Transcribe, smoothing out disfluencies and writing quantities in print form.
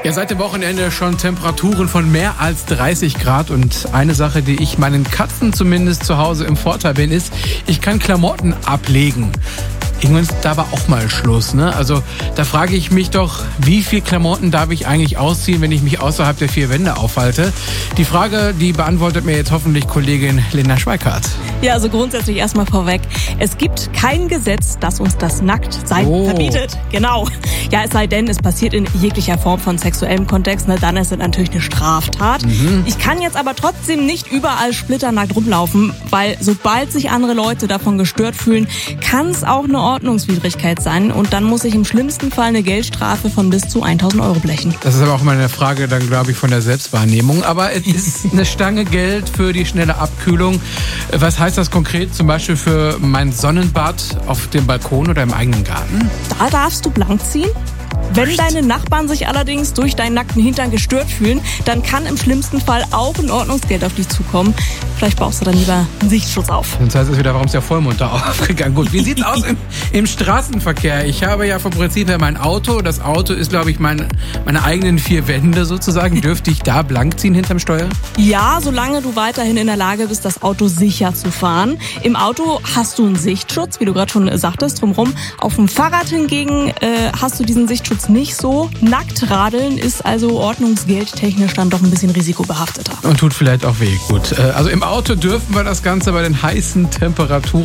Ja, seit dem Wochenende schon Temperaturen von mehr als 30 Grad. Und eine Sache, die ich meinen Katzen zumindest zu Hause im Vorteil bin, ist, ich kann Klamotten ablegen. Irgendwann ist da aber auch mal Schluss, ne? Also da frage ich mich doch, wie viel Klamotten darf ich eigentlich ausziehen, wenn ich mich außerhalb der 4 Wände aufhalte? Die Frage, die beantwortet mir jetzt hoffentlich Kollegin Linda Schweikart. Ja, also grundsätzlich erstmal vorweg. Es gibt kein Gesetz, das uns das Nacktsein verbietet. Genau. Ja, es sei denn, es passiert in jeglicher Form von sexuellem Kontext, ne? Dann ist es natürlich eine Straftat. Ich kann jetzt aber trotzdem nicht überall splitternackt rumlaufen, weil sobald sich andere Leute davon gestört fühlen, kann es auch eine Ordnungswidrigkeit sein und dann muss ich im schlimmsten Fall eine Geldstrafe von bis zu 1.000 Euro blechen. Das ist aber auch mal eine Frage dann, glaube ich, von der Selbstwahrnehmung. Aber es ist eine Stange Geld für die schnelle Abkühlung. Was heißt das konkret zum Beispiel für mein Sonnenbad auf dem Balkon oder im eigenen Garten? Da darfst du blank ziehen. Wenn deine Nachbarn sich allerdings durch deinen nackten Hintern gestört fühlen, dann kann im schlimmsten Fall auch ein Ordnungsgeld auf dich zukommen. Vielleicht baust du dann lieber einen Sichtschutz auf. Sonst heißt es wieder, warum ist der Vollmond da aufgegangen? Gut, wie sieht's aus im Straßenverkehr? Ich habe ja vom Prinzip her mein Auto. Das Auto ist, glaube ich, meine eigenen 4 Wände sozusagen. Dürfte ich da blank ziehen hinterm Steuer? Ja, solange du weiterhin in der Lage bist, das Auto sicher zu fahren. Im Auto hast du einen Sichtschutz, wie du gerade schon sagtest, drumherum. Auf dem Fahrrad hingegen hast du diesen Sichtschutz nicht so. Nackt radeln ist also ordnungsgeldtechnisch dann doch ein bisschen risikobehafteter. Und tut vielleicht auch weh. Gut, also im Auto dürfen wir das Ganze bei den heißen Temperaturen